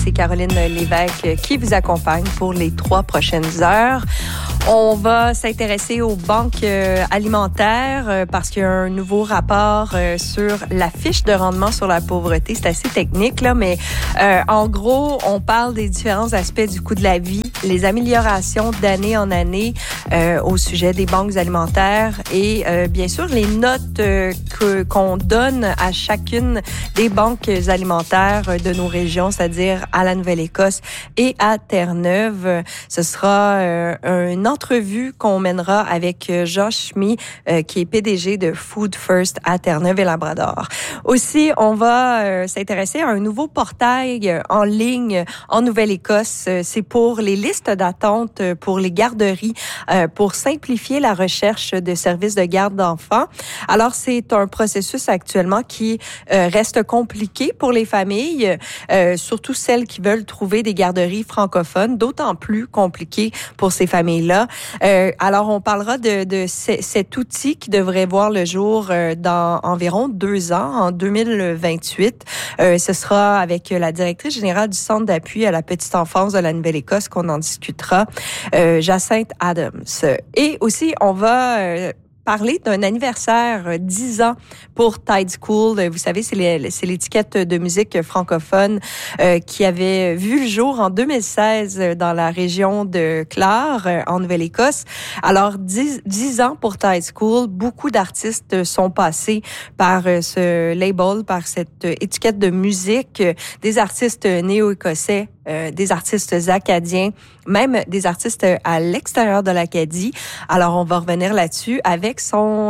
c'est Caroline Lévesque qui vous accompagne pour les 3 prochaines heures. On va s'intéresser aux banques alimentaires parce qu'il y a un nouveau rapport sur la fiche de rendement sur la pauvreté. C'est assez technique, là, mais en gros, on parle des différents aspects du coût de la vie, les améliorations d'année en année au sujet des banques alimentaires et bien sûr les notes qu'on donne à chacune des banques alimentaires de nos régions, c'est-à-dire à la Nouvelle-Écosse et à Terre-Neuve. Ce sera une entrevue qu'on mènera avec Jean Schmy, qui est PDG de Food First à Terre-Neuve et Labrador. Aussi, on va s'intéresser à un nouveau portail en ligne en Nouvelle-Écosse. C'est pour les listes d'attente pour les garderies, pour simplifier la recherche de services de garde d'enfants. Alors, c'est un processus actuellement qui reste compliqué pour les familles, surtout celles qui veulent trouver des garderies francophones, d'autant plus compliqué pour ces familles-là. Alors, on parlera de cet outil qui devrait voir le jour dans environ 2 ans, en 2028. Ce sera avec la directrice générale du Centre d'appui à la petite enfance de la Nouvelle-Écosse qu'on en discutera, Jacinthe Adams. Et aussi, on va parler d'un anniversaire 10 ans pour Tide School. Vous savez, c'est l'étiquette de musique francophone qui avait vu le jour en 2016 dans la région de Clare, en Nouvelle-Écosse. Alors, 10 ans pour Tide School. Beaucoup d'artistes sont passés par ce label, par cette étiquette de musique. Des artistes néo-écossais, des artistes acadiens, même des artistes à l'extérieur de l'Acadie. Alors, on va revenir là-dessus avec son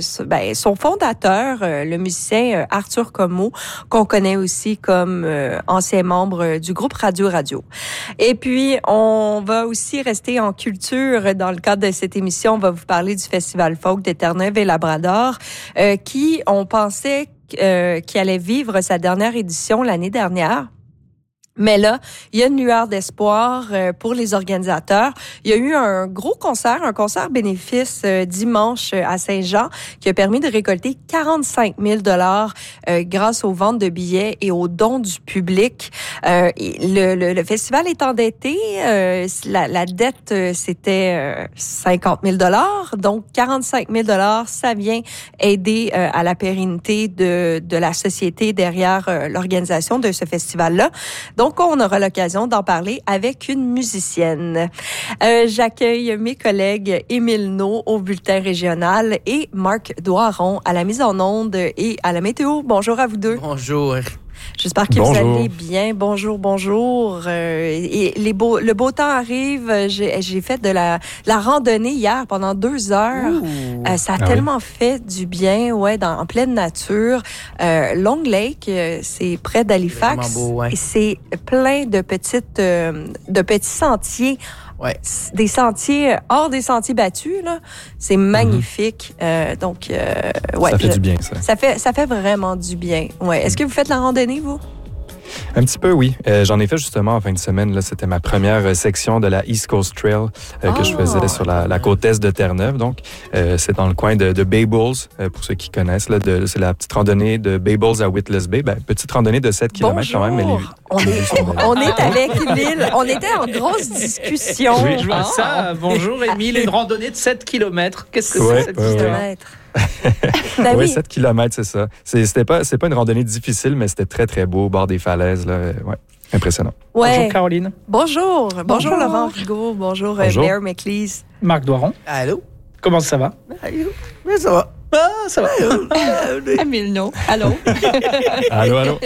fondateur, le musicien Arthur Comeau, qu'on connaît aussi comme ancien membre du groupe Radio. Et puis, on va aussi rester en culture. Dans le cadre de cette émission, on va vous parler du Festival Folk de Terre-Neuve et Labrador, qui, on pensait qu'il allait vivre sa dernière édition l'année dernière. Mais là, il y a une lueur d'espoir pour les organisateurs. Il y a eu un concert bénéfice dimanche à Saint-Jean qui a permis de récolter 45 000 $ grâce aux ventes de billets et aux dons du public. Le festival est endetté. La dette, c'était 50 000 $. Donc, 45 000 $, ça vient aider à la pérennité de la société derrière l'organisation de ce festival-là. Donc, on aura l'occasion d'en parler avec une musicienne. J'accueille mes collègues Émile Naud au bulletin régional et Marc Doiron à la mise en onde et à la météo. Bonjour à vous deux. Bonjour. J'espère que vous allez bien. Bonjour. Et le beau temps arrive. J'ai fait de la randonnée hier pendant 2 heures. Ça a tellement fait du bien, en pleine nature. Long Lake, c'est près d'Halifax. Beau, ouais. Et c'est plein de petits sentiers. Ouais. Des sentiers hors des sentiers battus, là. C'est magnifique. Donc, ça fait du bien, ça. Ça fait vraiment du bien. Ouais. Est-ce que vous faites la randonnée, vous? Un petit peu, oui. J'en ai fait justement en fin de semaine. Là, c'était ma première section de la East Coast Trail que je faisais sur la côte est de Terre-Neuve. Donc, c'est dans le coin de Bay Bulls, pour ceux qui connaissent. Là, c'est la petite randonnée de Bay Bulls à Witless Bay. Petite randonnée de 7 km quand même. Mais on est avec Émile. On était en grosse discussion. Oui, je vois ça. Bonjour, Émile. Une randonnée de 7 km. Qu'est-ce que c'est, 7 km? Oui, 7 km, c'est ça. C'est pas une randonnée difficile, mais c'était très, très beau au bord des falaises. Là. Ouais, impressionnant. Ouais. Bonjour, Caroline. Bonjour Laurent Rigaud. Bonjour. Blair McLeese. Marc Doiron. Allô? Comment ça va? Allô? Mais ça va. Ça va. Émile Naud. Allô? Allô?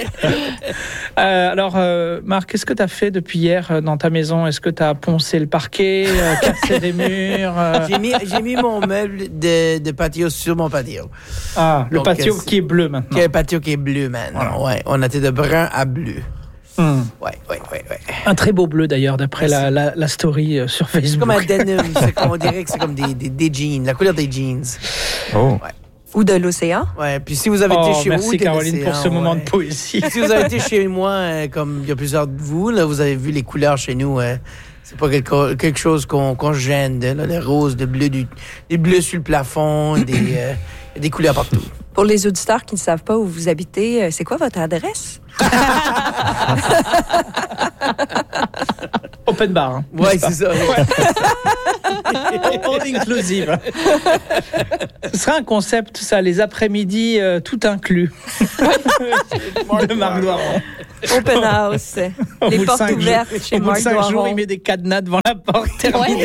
Alors, Marc, qu'est-ce que tu as fait depuis hier dans ta maison? Est-ce que tu as poncé le parquet, cassé des murs? J'ai mis mon meuble de patio sur mon patio. Ah, le Donc, patio qui est bleu maintenant. Le patio qui est bleu maintenant. Voilà. Ouais, on a été de brun à bleu. Ouais. Un très beau bleu d'ailleurs, d'après la story sur Facebook. C'est comme un denim, on dirait que c'est comme des jeans, la couleur des jeans. Oh. Ouais. Ou de l'océan. Ouais, puis si vous avez été chez merci Caroline pour ce moment de poésie. Si vous avez été chez moi, comme il y a plusieurs de vous, là, vous avez vu les couleurs chez nous. C'est pas quelque chose qu'on gêne. Là, les roses, des bleus sur le plafond, des couleurs partout. Pour les auditeurs qui ne savent pas où vous habitez, c'est quoi votre adresse? Open bar. Hein, Ouais, c'est ça. All inclusive. Ce sera un concept, ça, les après-midi tout inclus. De Marc Doiron. Open house. Les portes ouvertes chez Au bout de Marc 5 jours, Doiron. il met des cadenas devant la porte. Terminé.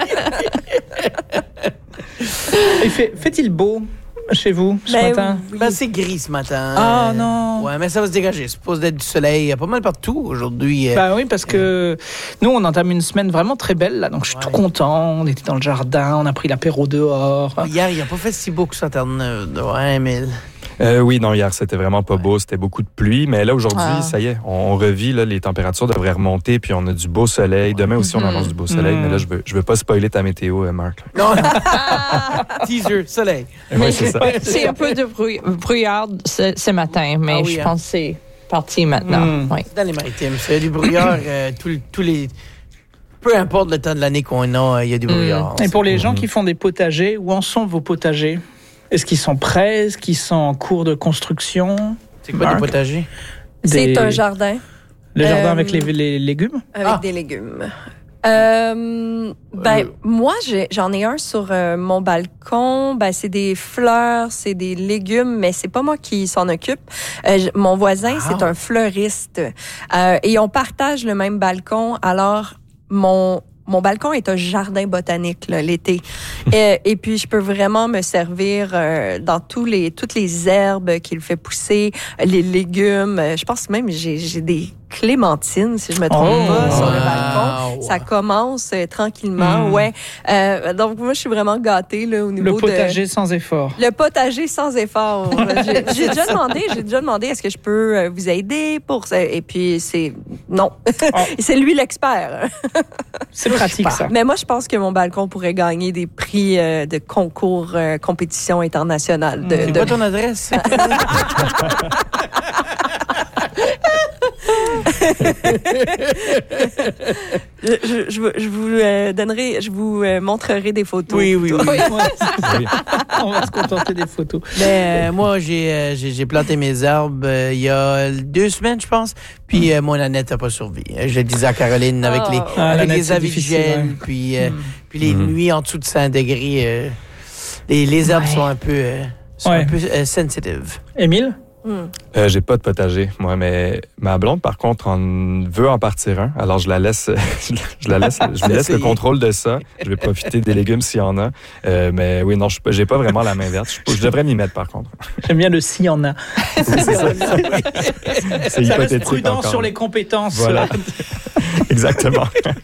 Fait-il beau chez vous ce matin? Oui. Ben, c'est gris ce matin. Ah, non. Ouais, mais ça va se dégager. C'est supposé d'être du soleil pas mal partout aujourd'hui. Bah oui, parce que nous, on entame une semaine vraiment très belle, là. Donc, je suis tout content. On était dans le jardin, on a pris l'apéro dehors. Hier, il n'a pas fait si beau que ça, Terre-Neuve. Ouais, Emile. Oui, non, hier, c'était vraiment pas beau. C'était beaucoup de pluie. Mais là, aujourd'hui, ça y est, on revit. Là, les températures devraient remonter. Puis on a du beau soleil. Demain aussi, on annonce du beau soleil. Mais là, je veux pas spoiler ta météo, Marc. Non, teaser, soleil. Oui, c'est ça. C'est un peu de brouillard ce matin, mais je pense que c'est parti maintenant. Oui. Dans les maritimes, il y a du brouillard tous les... Peu importe le temps de l'année qu'on a, il y a du brouillard. Et pour les gens qui font des potagers, où en sont vos potagers? Est-ce qu'ils sont prêts? Est-ce qu'ils sont en cours de construction? C'est quoi des potagers? C'est un jardin. Le jardin avec les légumes? Avec des légumes. Moi, j'en ai un sur mon balcon. C'est des fleurs, c'est des légumes, mais c'est pas moi qui s'en occupe. Mon voisin, c'est un fleuriste. Et on partage le même balcon. Alors, mon balcon est un jardin botanique là, l'été. Et puis, je peux vraiment me servir dans toutes les herbes qu'il fait pousser, les légumes. Je pense même j'ai des clémentines, si je me trompe pas, sur le balcon. Ça commence tranquillement, ouais. Donc, moi, je suis vraiment gâtée là, au niveau Le potager sans effort. Le potager sans effort. J'ai déjà demandé, est-ce que je peux vous aider pour ça? Et puis, non. C'est lui l'expert. C'est pratique, ça. Mais moi, je pense que mon balcon pourrait gagner des prix de concours, compétition internationale. C'est quoi ton adresse? je vous montrerai des photos. Oui. On va se contenter des photos. Ben, moi, j'ai planté mes arbres il y a 2 semaines, je pense. Puis mon Annette n'a pas survécu. Je le disais à Caroline avec les avis de gel, puis les nuits en dessous de 100 degrés. Les herbes sont un peu sensitive. Émile? J'ai pas de potager, moi, mais ma blonde, par contre, veut en partir un. Alors, je lui laisse le contrôle de ça. Je vais profiter des légumes s'il y en a. Mais oui, non, j'ai pas vraiment la main verte. Je devrais m'y mettre, par contre. J'aime bien le s'il y en a. C'est ça. C'est ça reste hypothétique prudent encore. sur les compétences. Voilà. Exactement.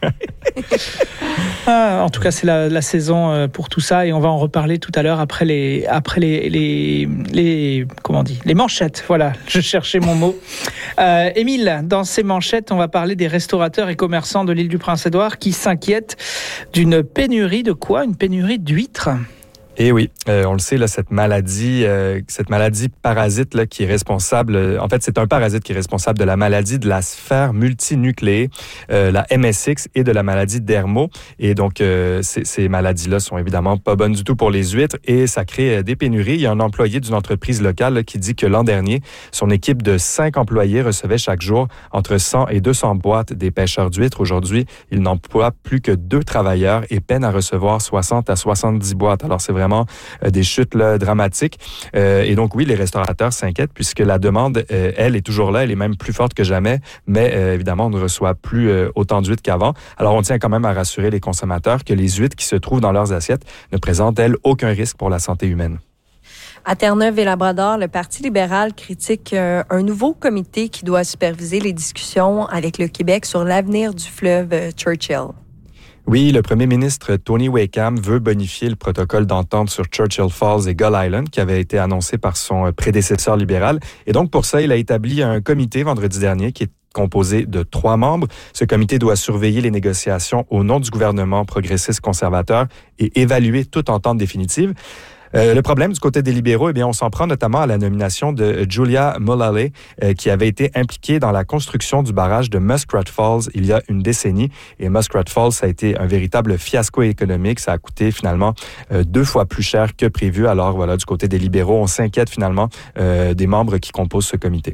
En tout cas, c'est la saison pour tout ça et on va en reparler tout à l'heure après les comment on dit, les manchettes. Voilà, je cherchais mon mot. Émile, dans ces manchettes, on va parler des restaurateurs et commerçants de l'île du Prince-Édouard qui s'inquiètent d'une pénurie de quoi? Une pénurie d'huîtres. Et oui, on le sait, là, cette maladie parasite là, qui est responsable, en fait, c'est un parasite qui est responsable de la maladie de la sphère multinucléée, la MSX et de la maladie d'Hermo. Et donc, ces maladies-là sont évidemment pas bonnes du tout pour les huîtres et ça crée des pénuries. Il y a un employé d'une entreprise locale là, qui dit que l'an dernier, son équipe de 5 employés recevait chaque jour entre 100 et 200 boîtes des pêcheurs d'huîtres. Aujourd'hui, il n'emploie plus que 2 travailleurs et peine à recevoir 60 à 70 boîtes. Alors, c'est vraiment des chutes là, dramatiques. Et donc, oui, les restaurateurs s'inquiètent puisque la demande, elle, est toujours là. Elle est même plus forte que jamais. Mais évidemment, on ne reçoit plus autant d'huîtres qu'avant. Alors, on tient quand même à rassurer les consommateurs que les huîtres qui se trouvent dans leurs assiettes ne présentent, elles, aucun risque pour la santé humaine. À Terre-Neuve et Labrador, le Parti libéral critique un nouveau comité qui doit superviser les discussions avec le Québec sur l'avenir du fleuve Churchill. Oui, le premier ministre Tony Wakeham veut bonifier le protocole d'entente sur Churchill Falls et Gull Island qui avait été annoncé par son prédécesseur libéral. Et donc, pour ça, il a établi un comité vendredi dernier qui est composé de 3 membres. Ce comité doit surveiller les négociations au nom du gouvernement progressiste conservateur et évaluer toute entente définitive. Le problème du côté des libéraux, eh bien, on s'en prend notamment à la nomination de Julia Mullally, qui avait été impliquée dans la construction du barrage de Muskrat Falls il y a une décennie. Et Muskrat Falls, ça a été un véritable fiasco économique. Ça a coûté finalement 2 fois plus cher que prévu. Alors voilà, du côté des libéraux, on s'inquiète finalement des membres qui composent ce comité.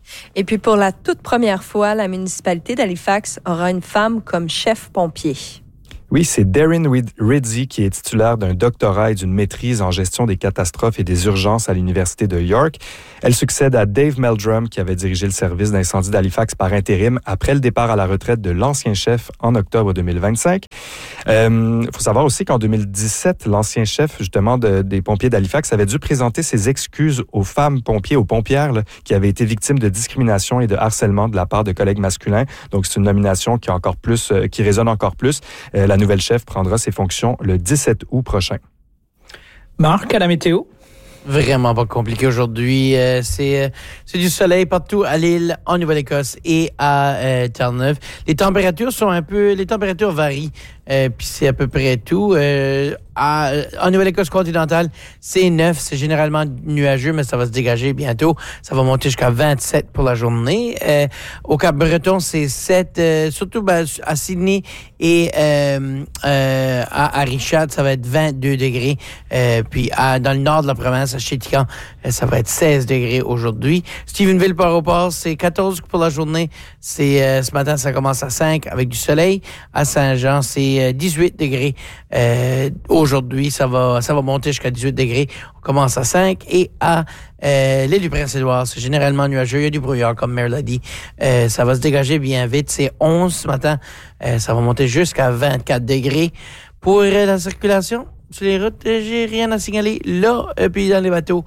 Et puis, pour la toute première fois, la municipalité d'Halifax aura une femme comme chef pompier. Oui, c'est Darren Ridzi qui est titulaire d'un doctorat et d'une maîtrise en gestion des catastrophes et des urgences à l'Université de York. Elle succède à Dave Meldrum qui avait dirigé le service d'incendie d'Halifax par intérim après le départ à la retraite de l'ancien chef en octobre 2025. Faut savoir aussi qu'en 2017, l'ancien chef justement des pompiers d'Halifax avait dû présenter ses excuses aux femmes pompiers, aux pompières là, qui avaient été victimes de discrimination et de harcèlement de la part de collègues masculins. Donc c'est une nomination qui résonne encore plus. La nouvelle chef prendra ses fonctions le 17 août prochain. Marc, à la météo? Vraiment pas compliqué aujourd'hui. C'est du soleil partout à l'île, en Nouvelle-Écosse et à Terre-Neuve. Les températures varient. Puis c'est à peu près tout. En Nouvelle-Écosse continentale, c'est 9. C'est généralement nuageux, mais ça va se dégager bientôt. Ça va monter jusqu'à 27 pour la journée. Au Cap-Breton, c'est 7. Surtout à Sydney et à Richard, ça va être 22 degrés. Puis dans le nord de la province, à Chéticamp, ça va être 16 degrés aujourd'hui. Stephenville-Port-au-Port, c'est 14 pour la journée. Ce matin, ça commence à 5 avec du soleil. À Saint-Jean, c'est 18 degrés. Aujourd'hui, ça va monter jusqu'à 18 degrés. On commence à 5. Et à l'île du Prince-Édouard, c'est généralement nuageux. Il y a du brouillard, comme Mère l'a dit. Ça va se dégager bien vite. C'est 11 ce matin. Ça va monter jusqu'à 24 degrés. Pour la circulation sur les routes, j'ai rien à signaler. Là, puis dans les bateaux,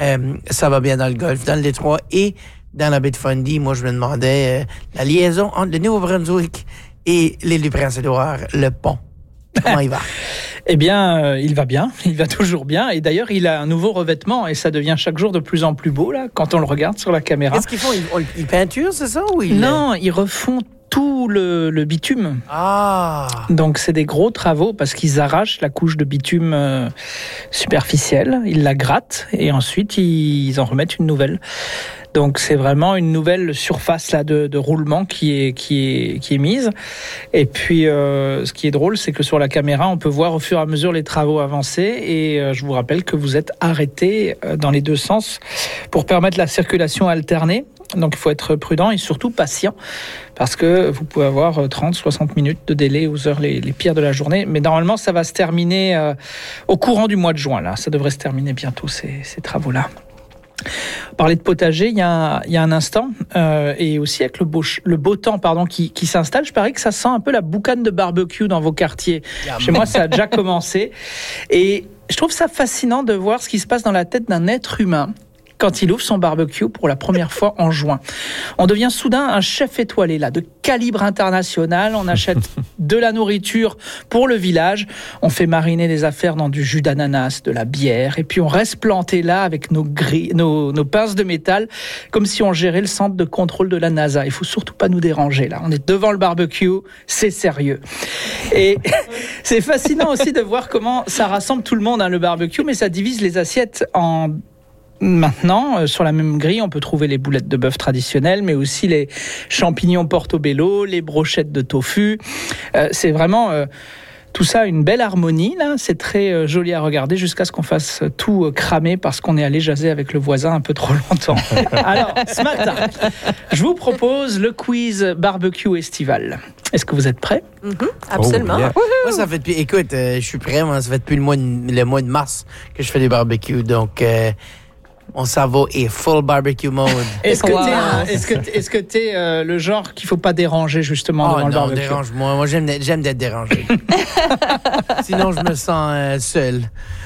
ça va bien dans le Golfe, dans le Détroit et dans la baie de Fundy. Moi, je me demandais la liaison entre le Nouveau-Brunswick et l'île du Prince-Édouard, le pont. Comment il va? Eh bien, il va bien, il va toujours bien. Et d'ailleurs, il a un nouveau revêtement et ça devient chaque jour de plus en plus beau, là, quand on le regarde sur la caméra. Qu'est-ce qu'ils font? Ils peinturent, c'est ça? Ou Non, ils refont tout le bitume. Ah! Donc, c'est des gros travaux parce qu'ils arrachent la couche de bitume superficielle, ils la grattent et ensuite, ils en remettent une nouvelle. Donc c'est vraiment une nouvelle surface là de roulement qui est mise. Et puis ce qui est drôle, c'est que sur la caméra, on peut voir au fur et à mesure les travaux avancer. Et je vous rappelle que vous êtes arrêtés dans les deux sens pour permettre la circulation alternée. Donc il faut être prudent et surtout patient parce que vous pouvez avoir 30-60 minutes de délai aux heures les pires de la journée. Mais normalement, ça va se terminer au courant du mois de juin. Là, ça devrait se terminer bientôt ces travaux-là. Parler de potager, il y a un instant, et aussi avec le beau temps qui s'installe, je parie que ça sent un peu la boucane de barbecue dans vos quartiers. Chez moi, ça a déjà commencé. Et je trouve ça fascinant de voir ce qui se passe dans la tête d'un être humain quand il ouvre son barbecue pour la première fois en juin. On devient soudain un chef étoilé, là, de calibre international. On achète de la nourriture pour le village. On fait mariner des affaires dans du jus d'ananas, de la bière. Et puis on reste planté là avec nos pinces de métal, comme si on gérait le centre de contrôle de la NASA. Il faut surtout pas nous déranger, là. On est devant le barbecue, c'est sérieux. Et c'est fascinant aussi de voir comment ça rassemble tout le monde, hein, le barbecue, mais ça divise les assiettes en... Maintenant, sur la même grille, on peut trouver les boulettes de bœuf traditionnelles, mais aussi les champignons portobello, les brochettes de tofu. C'est vraiment tout ça une belle harmonie, là. C'est très joli à regarder jusqu'à ce qu'on fasse tout cramer parce qu'on est allé jaser avec le voisin un peu trop longtemps. Alors, ce matin, je vous propose le quiz barbecue estival. Est-ce que vous êtes prêts? Absolument. Oh, yeah. Moi, ça fait depuis... Écoute, je suis prêt. Moi, ça fait depuis le mois de mars que je fais des barbecues. Donc... mon cerveau est full barbecue mode. Est-ce que t'es le genre qu'il faut pas déranger justement devant le barbecue? Dérange-moi. Moi, j'aime d'être dérangé. Sinon, je me sens seul.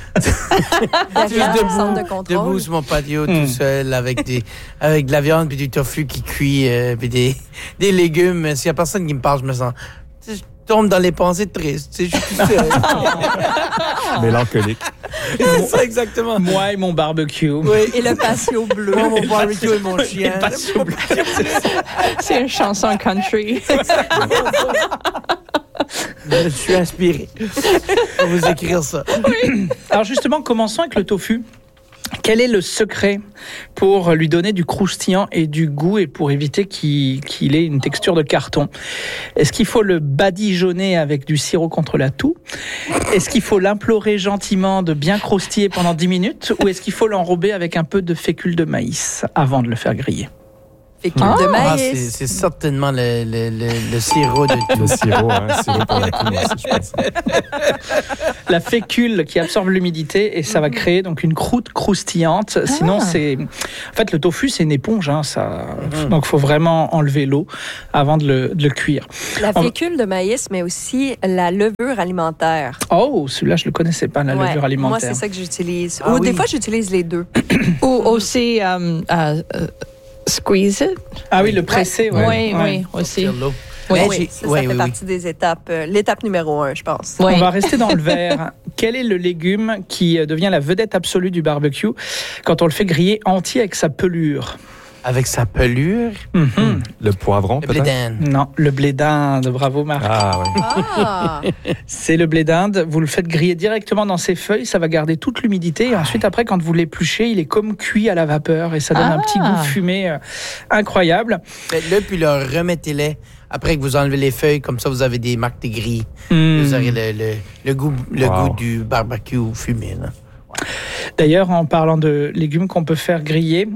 Juste debout sur mon patio tout seul avec de la viande puis du tofu qui cuit puis des légumes. S'il y a personne qui me parle, je me sens... Je tombe dans les pensées tristes. Je suis tout seul. Mélancolique. C'est ça, exactement. Moi et mon barbecue. Oui. Et le patio bleu. Moi, mon barbecue et mon chien. C'est une chanson country. Je suis inspiré. Je vais vous écrire ça. Oui. Alors justement, commençons avec le tofu. Quel est le secret pour lui donner du croustillant et du goût et pour éviter qu'il ait une texture de carton? Est-ce qu'il faut le badigeonner avec du sirop contre la toux? Est-ce qu'il faut l'implorer gentiment de bien croustiller pendant 10 minutes? Ou est-ce qu'il faut l'enrober avec un peu de fécule de maïs avant de le faire griller? Fécule de maïs. C'est certainement le sirop de tout. Le sirop, sirop pour la poule aussi, je pense. La fécule qui absorbe l'humidité et ça va créer donc une croûte croustillante. Sinon, en fait, le tofu, c'est une éponge. Donc, il faut vraiment enlever l'eau avant de le cuire. La fécule de maïs, mais aussi la levure alimentaire. Oh, celui-là, je ne le connaissais pas, la levure alimentaire. Moi, c'est ça que j'utilise. Ou des fois, j'utilise les deux. Ou aussi squeeze it. Ah oui, le presser. Oui, aussi. Oui, ça fait partie des étapes. L'étape numéro 1, je pense. Oui. On va rester dans le vert. Quel est le légume qui devient la vedette absolue du barbecue quand on le fait griller entier avec sa pelure? Avec sa pelure? Le poivron, le blé d'Inde. Non, le blé d'Inde. Bravo, Marc. Ah oui. C'est le blé d'Inde. Vous le faites griller directement dans ses feuilles. Ça va garder toute l'humidité. Et ensuite, après, quand vous l'épluchez, il est comme cuit à la vapeur. Et ça donne un petit goût fumé incroyable. Faites-le, puis le remettez-le. Après que vous enlevez les feuilles, comme ça, vous avez des marques de gris. Vous aurez le goût du barbecue fumé. Là. D'ailleurs, en parlant de légumes qu'on peut faire griller,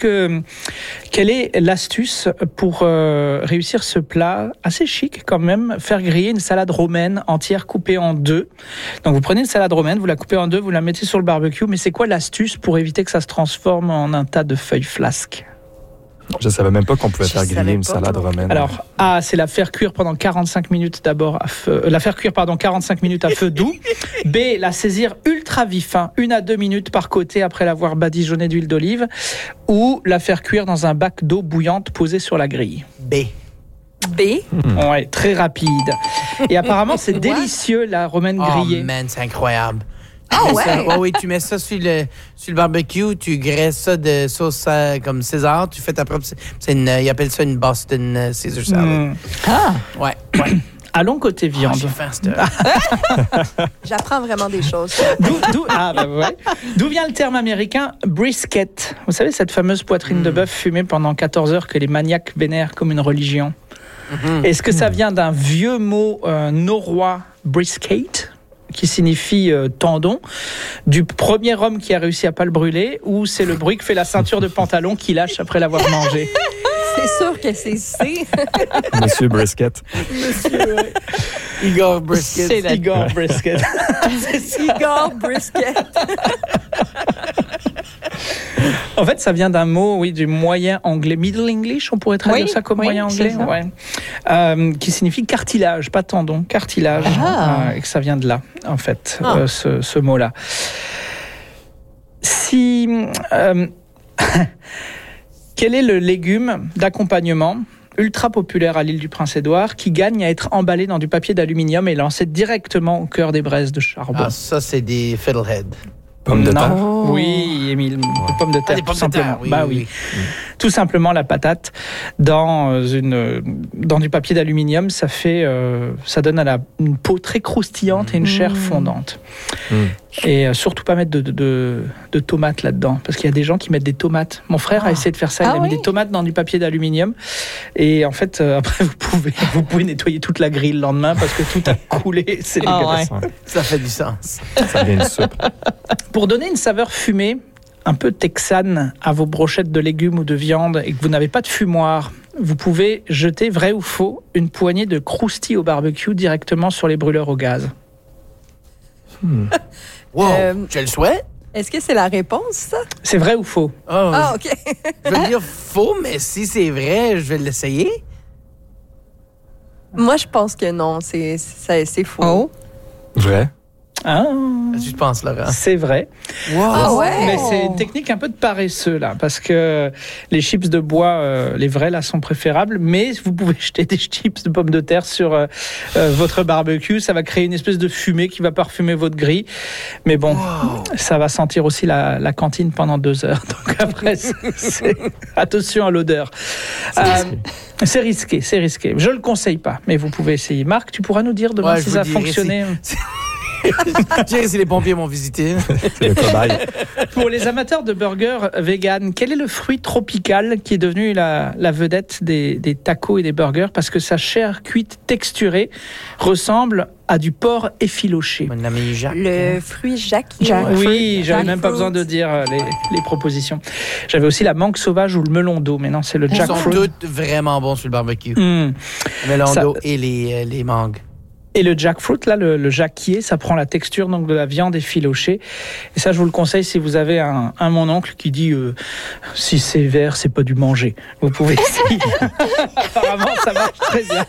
quelle est l'astuce pour réussir ce plat assez chic quand même, faire griller une salade romaine entière coupée en deux? Donc vous prenez une salade romaine, vous la coupez en deux, vous la mettez sur le barbecue, mais c'est quoi l'astuce pour éviter que ça se transforme en un tas de feuilles flasques? Je ne savais même pas qu'on pouvait faire griller une salade romaine. Alors, A, c'est la faire cuire pendant 45 minutes d'abord à feu, 45 minutes à feu doux. B, la saisir ultra vif, 1 à 2 minutes par côté après l'avoir badigeonnée d'huile d'olive. Ou la faire cuire dans un bac d'eau bouillante posé sur la grille. B. Ouais, très rapide. Et apparemment, c'est délicieux, la romaine grillée. Oh man, c'est incroyable. Ouais? Tu mets ça sur le barbecue, tu graisses ça de sauce comme César, tu fais ta propre... ils appellent ça une Boston Caesar salad. Ouais. Allons côté viande. J'ai faim, J'apprends vraiment des choses. D'où vient le terme américain brisket? Vous savez, cette fameuse poitrine de bœuf fumée pendant 14 heures que les maniaques vénèrent comme une religion. Est-ce que ça vient d'un vieux mot norrois, brisket, qui signifie tendon, du premier homme qui a réussi à pas le brûler, ou c'est le bruit que fait la ceinture de pantalon qui lâche après l'avoir mangé? C'est sûr que c'est C. Monsieur Brisket. Igor Brisket. C'est Igor Brisket. Igor Brisket. En fait, ça vient d'un mot, du moyen anglais. Middle English, on pourrait traduire ça comme moyen anglais. Qui signifie cartilage, pas tendon, cartilage. Et que ça vient de là, en fait, ce mot-là. Quel est le légume d'accompagnement ultra populaire à l'île du Prince-Édouard qui gagne à être emballé dans du papier d'aluminium et lancé directement au cœur des braises de charbon? Ça, c'est des fiddlehead. Pommes de terre? Oui, Émile, des pommes de terre, des pommes tout simplement. De terre, oui. Tout simplement, la patate dans du papier d'aluminium, ça donne une peau très croustillante et une chair fondante. Et surtout pas mettre de tomates là-dedans, parce qu'il y a des gens qui mettent des tomates. Mon frère a essayé de faire ça, il a mis des tomates dans du papier d'aluminium, et en fait, après, vous pouvez nettoyer toute la grille le lendemain, parce que tout a coulé, c'est dégueulasse. Ça fait du sens. Ça devient une soupe. Pour donner une saveur fumée, un peu texane à vos brochettes de légumes ou de viande et que vous n'avez pas de fumoir, vous pouvez jeter, vrai ou faux, une poignée de croustilles au barbecue directement sur les brûleurs au gaz. Wow, je le souhaite. Est-ce que c'est la réponse, ça? C'est vrai ou faux? OK. Je vais dire faux, mais si c'est vrai, je vais l'essayer. Moi, je pense que non, c'est faux. Vrai? Tu penses, Laurent? C'est vrai. Wow. Mais c'est une technique un peu de paresseux, là, parce que les chips de bois, les vrais, là, sont préférables, mais vous pouvez jeter des chips de pommes de terre sur votre barbecue. Ça va créer une espèce de fumée qui va parfumer votre grille. Mais bon, ça va sentir aussi la cantine pendant 2 heures. Donc après, attention à l'odeur. C'est risqué. Je le conseille pas, mais vous pouvez essayer. Marc, tu pourras nous dire demain si ça a fonctionné. Je dirais si les pompiers m'ont visité. C'est le cobaye. Pour les amateurs de burgers vegan, quel est le fruit tropical qui est devenu la vedette des tacos et des burgers parce que sa chair cuite texturée ressemble a du porc effiloché? Mon ami Jacques. Le fruit jacquier. Oui, j'avais même pas besoin de dire les propositions. J'avais aussi la mangue sauvage ou le melon d'eau, mais non, c'est le jackfruit. Ils sont tous vraiment bons sur le barbecue. Le melon d'eau et les mangues. Et le jackfruit, là, le jacquier, ça prend la texture donc de la viande effilochée. Et ça, je vous le conseille si vous avez un mon-oncle qui dit si c'est vert, c'est pas du manger. Vous pouvez essayer. Apparemment, ça marche très bien.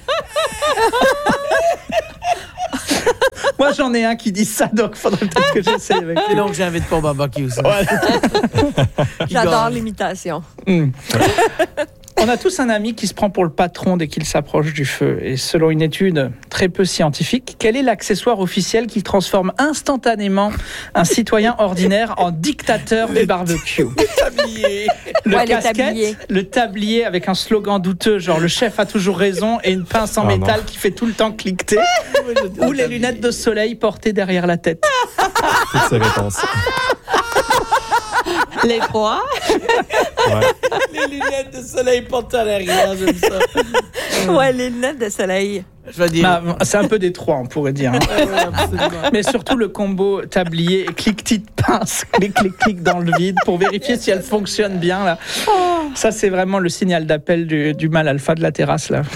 Moi, j'en ai un qui dit ça, donc il faudrait peut-être que j'essaye avec lui. C'est donc que j'invite pour barbecue, ça. Ouais. J'adore l'imitation. On a tous un ami qui se prend pour le patron dès qu'il s'approche du feu. Et selon une étude très peu scientifique, quel est l'accessoire officiel qui transforme instantanément un citoyen ordinaire en dictateur du barbecue? Le casquette, le tablier avec un slogan douteux, genre le chef a toujours raison, et une pince en métal qui fait tout le temps cliqueter, ou les lunettes de soleil portées derrière la tête. Toutes ces réponses. Les trois? Ouais. Les lunettes de soleil portées à l'arrière, j'aime ça. Ouais, les lunettes de soleil. Je vais dire. C'est un peu des trois, on pourrait dire. Mais surtout le combo tablier et clic-tit pince, clic dans le vide pour vérifier si elle fonctionne bien. Là. Ça, c'est vraiment le signal d'appel du mâle alpha de la terrasse. Là.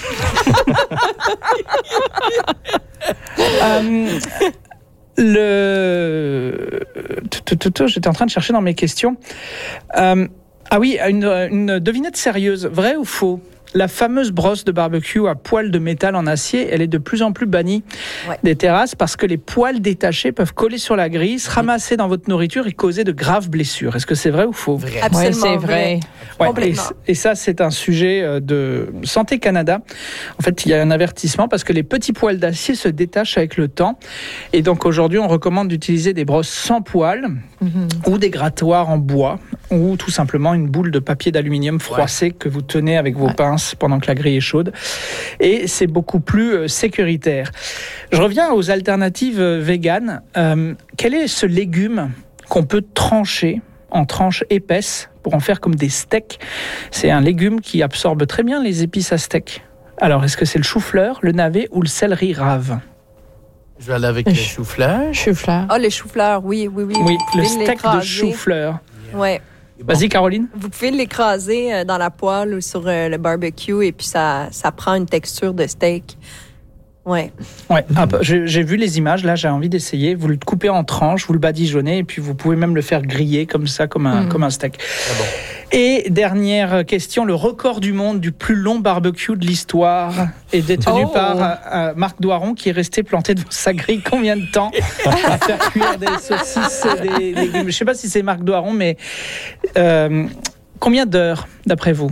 J'étais en train de chercher dans mes questions. Ah oui, une devinette sérieuse. Vrai ou faux? La fameuse brosse de barbecue à poils de métal en acier, elle est de plus en plus bannie des terrasses parce que les poils détachés peuvent coller sur la grille, se ramasser dans votre nourriture et causer de graves blessures. Est-ce que c'est vrai ou faux? Vrai. Absolument c'est vrai. Ouais, et ça, c'est un sujet de Santé Canada. En fait, il y a un avertissement parce que les petits poils d'acier se détachent avec le temps. Et donc, aujourd'hui, on recommande d'utiliser des brosses sans poils ou des grattoirs en bois ou tout simplement une boule de papier d'aluminium froissé que vous tenez avec vos pinces pendant que la grille est chaude. Et c'est beaucoup plus sécuritaire. Je reviens aux alternatives véganes. Quel est ce légume qu'on peut trancher en tranches épaisses pour en faire comme des steaks? C'est un légume qui absorbe très bien les épices à steak. Alors, est-ce que c'est le chou-fleur, le navet ou le céleri rave? Je vais aller avec le chou-fleur. Chou-fleur. Ah, les choux-fleurs, oui. Oui, le steak de chou-fleur. Ouais. Vas-y, Caroline. Vous pouvez l'écraser dans la poêle ou sur le barbecue et puis ça prend une texture de steak. Ouais. J'ai vu les images, là, j'ai envie d'essayer. Vous le coupez en tranches, vous le badigeonnez et puis vous pouvez même le faire griller comme ça, comme un steak. Ah bon. Et dernière question, le record du monde du plus long barbecue de l'histoire est détenu par Marc Doiron qui est resté planté devant sa grille combien de temps à faire cuire des saucisses et des légumes. Je ne sais pas si c'est Marc Doiron, mais combien d'heures d'après vous?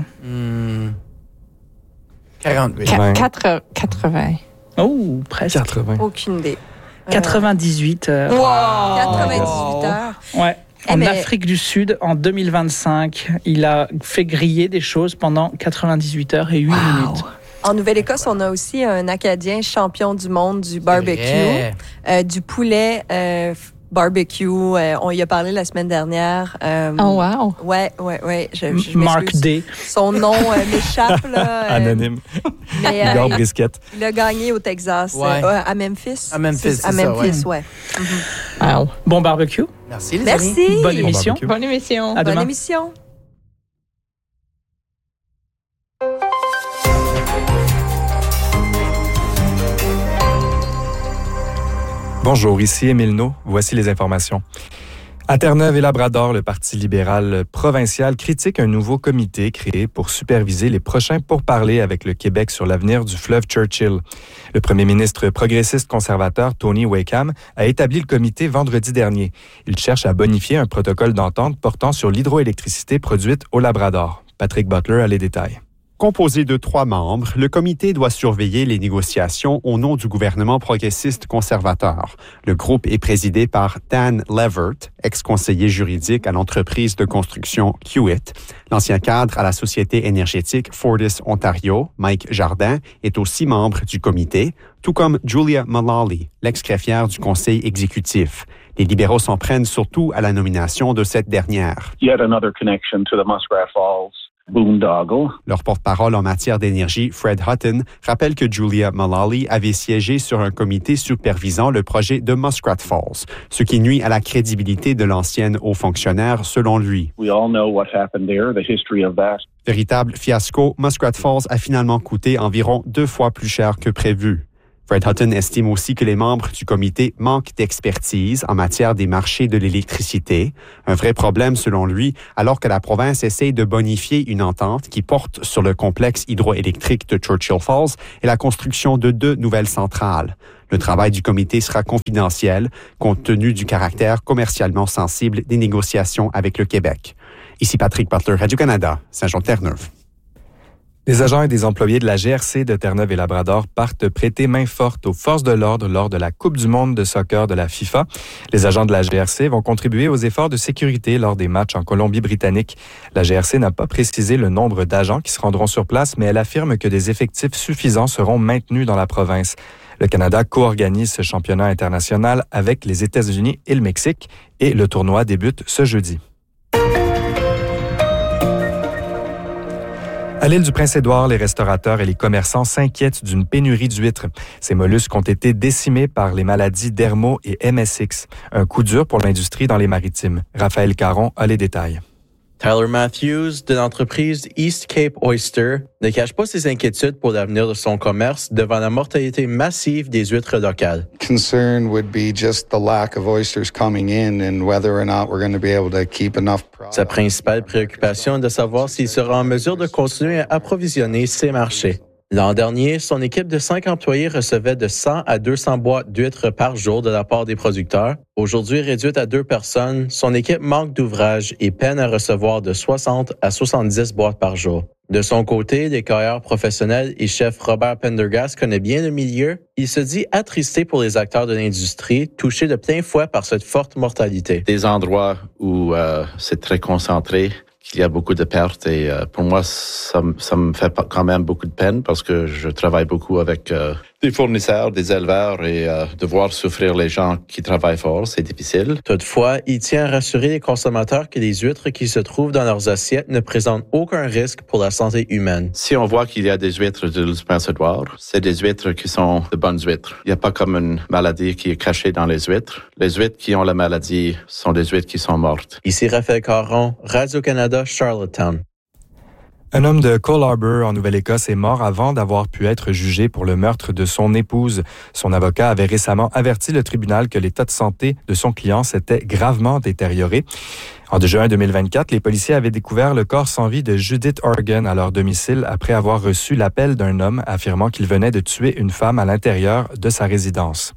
48. 80. Oh, presque. 80. Aucune idée. 98 heures. Wow! 98 heures. Ouais. En Afrique du Sud, en 2025, il a fait griller des choses pendant 98 heures et 8 minutes. En Nouvelle-Écosse, on a aussi un Acadien champion du monde du barbecue, du poulet barbecue. On y a parlé la semaine dernière. Oh, wow! Ouais. Je Mark D. Son nom m'échappe, là. Anonyme. Mais, Igor Brisket. Il a gagné au Texas. À Memphis. À Memphis, À Memphis, ouais. Wow. Bon barbecue. Merci, les amis. Merci. Bonne émission. barbecue. Bonne émission. À demain. Bonne émission. Bonjour, ici Émile No. Voici les informations. À Terre-Neuve et Labrador, le Parti libéral provincial critique un nouveau comité créé pour superviser les prochains pourparlers avec le Québec sur l'avenir du fleuve Churchill. Le premier ministre progressiste conservateur Tony Wakeham a établi le comité vendredi dernier. Il cherche à bonifier un protocole d'entente portant sur l'hydroélectricité produite au Labrador. Patrick Butler a les détails. Composé de 3 membres, le comité doit surveiller les négociations au nom du gouvernement progressiste conservateur. Le groupe est présidé par Dan Levert, ex-conseiller juridique à l'entreprise de construction Hewitt. L'ancien cadre à la société énergétique Fortis Ontario, Mike Jardin, est aussi membre du comité, tout comme Julia Mullally, l'ex-greffière du conseil exécutif. Les libéraux s'en prennent surtout à la nomination de cette dernière. Yet another connection to the Muskrat Falls boondoggle. Leur porte-parole en matière d'énergie, Fred Hutton, rappelle que Julia Mullally avait siégé sur un comité supervisant le projet de Muskrat Falls, ce qui nuit à la crédibilité de l'ancienne haut fonctionnaire, selon lui. We all know what happened there, the history of that. Véritable fiasco, Muskrat Falls a finalement coûté environ 2 fois plus cher que prévu. Fred Hutton estime aussi que les membres du comité manquent d'expertise en matière des marchés de l'électricité, un vrai problème selon lui, alors que la province essaye de bonifier une entente qui porte sur le complexe hydroélectrique de Churchill Falls et la construction de 2 nouvelles centrales. Le travail du comité sera confidentiel, compte tenu du caractère commercialement sensible des négociations avec le Québec. Ici Patrick Butler, Radio-Canada, Saint-Jean-de-Terre-Neuve. Des agents et des employés de la GRC de Terre-Neuve et Labrador partent prêter main forte aux forces de l'ordre lors de la Coupe du monde de soccer de la FIFA. Les agents de la GRC vont contribuer aux efforts de sécurité lors des matchs en Colombie-Britannique. La GRC n'a pas précisé le nombre d'agents qui se rendront sur place, mais elle affirme que des effectifs suffisants seront maintenus dans la province. Le Canada co-organise ce championnat international avec les États-Unis et le Mexique et le tournoi débute ce jeudi. À l'île du Prince-Édouard, les restaurateurs et les commerçants s'inquiètent d'une pénurie d'huîtres. Ces mollusques ont été décimés par les maladies dermo et MSX. Un coup dur pour l'industrie dans les maritimes. Raphaël Caron a les détails. Tyler Matthews, de l'entreprise East Cape Oyster, ne cache pas ses inquiétudes pour l'avenir de son commerce devant la mortalité massive des huîtres locales. Concern would be just the lack of oysters coming in and whether or not we're going to be able to keep enough product. Sa principale préoccupation est de savoir s'il sera en mesure de continuer à approvisionner ses marchés. L'an dernier, son équipe de 5 employés recevait de 100 à 200 boîtes d'huîtres par jour de la part des producteurs. Aujourd'hui réduite à 2 personnes, son équipe manque d'ouvrage et peine à recevoir de 60 à 70 boîtes par jour. De son côté, l'écailleur professionnel et chef Robert Pendergast connaît bien le milieu. Il se dit attristé pour les acteurs de l'industrie, touchés de plein fouet par cette forte mortalité. Des endroits où c'est très concentré, qu'il y a beaucoup de pertes et pour moi, ça me fait quand même beaucoup de peine parce que je travaille beaucoup avec des fournisseurs, des éleveurs et de voir souffrir les gens qui travaillent fort, c'est difficile. Toutefois, il tient à rassurer les consommateurs que les huîtres qui se trouvent dans leurs assiettes ne présentent aucun risque pour la santé humaine. Si on voit qu'il y a des huîtres de l'île du Prince-Édouard, c'est des huîtres qui sont de bonnes huîtres. Il n'y a pas comme une maladie qui est cachée dans les huîtres. Les huîtres qui ont la maladie sont des huîtres qui sont mortes. Ici Raphaël Caron, Radio-Canada, Charlottetown. Un homme de Cole Harbour, en Nouvelle-Écosse, est mort avant d'avoir pu être jugé pour le meurtre de son épouse. Son avocat avait récemment averti le tribunal que l'état de santé de son client s'était gravement détérioré. En juin 2024, les policiers avaient découvert le corps sans vie de Judith Organ à leur domicile après avoir reçu l'appel d'un homme affirmant qu'il venait de tuer une femme à l'intérieur de sa résidence.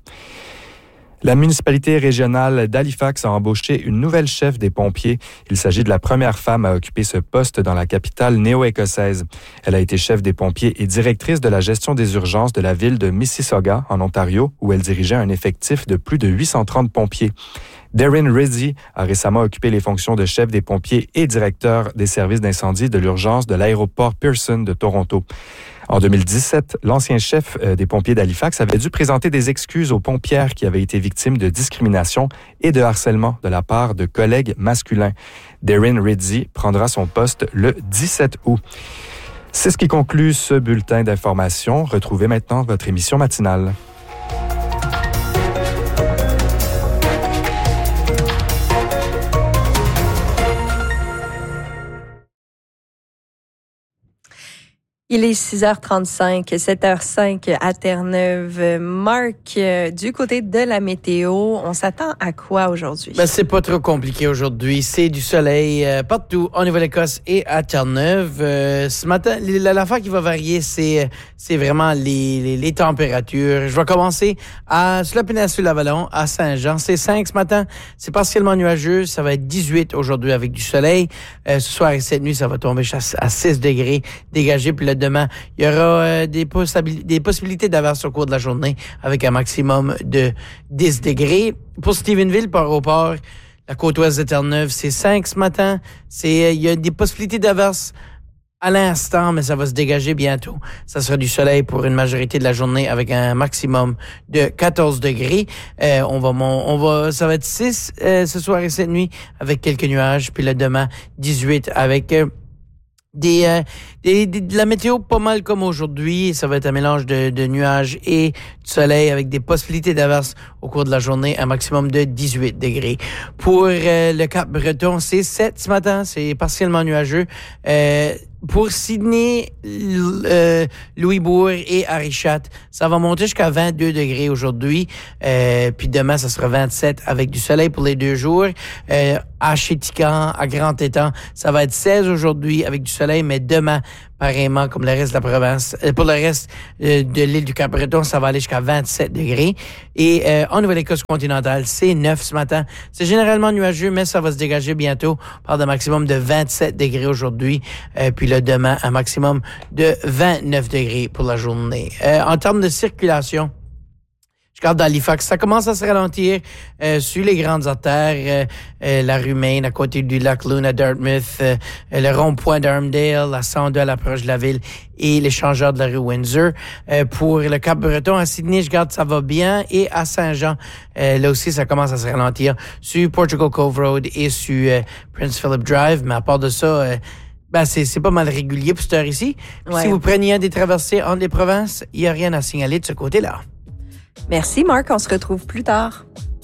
La municipalité régionale d'Halifax a embauché une nouvelle chef des pompiers. Il s'agit de la première femme à occuper ce poste dans la capitale néo-écossaise. Elle a été chef des pompiers et directrice de la gestion des urgences de la ville de Mississauga, en Ontario, où elle dirigeait un effectif de plus de 830 pompiers. Darren Rizzi a récemment occupé les fonctions de chef des pompiers et directeur des services d'incendie de l'urgence de l'aéroport Pearson de Toronto. En 2017, l'ancien chef des pompiers d'Halifax avait dû présenter des excuses aux pompières qui avaient été victimes de discrimination et de harcèlement de la part de collègues masculins. Darren Rizzi prendra son poste le 17 août. C'est ce qui conclut ce bulletin d'information. Retrouvez maintenant votre émission matinale. Il est 6h35, 7h05 à Terre-Neuve. Marc, du côté de la météo, on s'attend à quoi aujourd'hui? Ben, c'est pas trop compliqué aujourd'hui. C'est du soleil partout en Nouvelle-Écosse et à Terre-Neuve. Ce matin, l'affaire qui va varier, c'est vraiment les températures. Je vais commencer sur la péninsule Avalon, à Saint-Jean. C'est 5 ce matin. C'est partiellement nuageux. Ça va être 18 aujourd'hui avec du soleil. Ce soir et cette nuit, ça va tomber à 6 degrés dégagés. Puis demain, il y aura des possibilités d'averses au cours de la journée avec un maximum de 10 degrés. Pour Stephenville, par aéroport, la côte ouest de Terre-Neuve, c'est 5 ce matin. Il y a des possibilités d'averses à l'instant, mais ça va se dégager bientôt. Ça sera du soleil pour une majorité de la journée avec un maximum de 14 degrés. Ça va être 6 ce soir et cette nuit avec quelques nuages. Puis le demain, 18 avec De la météo pas mal comme aujourd'hui. Ça va être un mélange de nuages et de soleil avec des possibilités d'averses au cours de la journée, un maximum de 18 degrés. Pour le Cap-Breton, c'est 7 ce matin, c'est partiellement nuageux. Pour Sydney, Louisbourg et Arichat, ça va monter jusqu'à 22 degrés aujourd'hui. Puis demain, ça sera 27 avec du soleil pour les 2 jours. À Chétican, à Grand-Étang, ça va être 16 aujourd'hui avec du soleil, mais demain, pareillement comme le reste de la province, pour le reste de l'île du Cap-Breton, ça va aller jusqu'à 27 degrés. Et en Nouvelle-Écosse continentale, c'est 9 ce matin. C'est généralement nuageux, mais ça va se dégager bientôt. On parle d'un maximum de 27 degrés aujourd'hui. Puis là, demain, un maximum de 29 degrés pour la journée. En termes de circulation, je regarde d'Halifax, ça commence à se ralentir sur les grandes artères, la rue Main à côté du lac Loon à Dartmouth, le rond-point d'Armdale, la 102 à l'approche de la ville et l'échangeur de la rue Windsor. Pour le Cap-Breton, à Sydney, je regarde ça va bien et à Saint-Jean, là aussi ça commence à se ralentir sur Portugal Cove Road et sur Prince Philip Drive, mais à part de ça, c'est pas mal régulier pour cette heure ici. Ouais. Si vous preniez un des traversées entre les provinces, il n'y a rien à signaler de ce côté-là. Merci, Marc. On se retrouve plus tard.